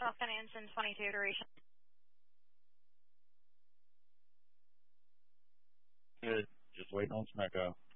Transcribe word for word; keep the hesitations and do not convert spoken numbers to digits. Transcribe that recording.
Falcon engine twenty-two duration. Good. Just waiting on Smecco.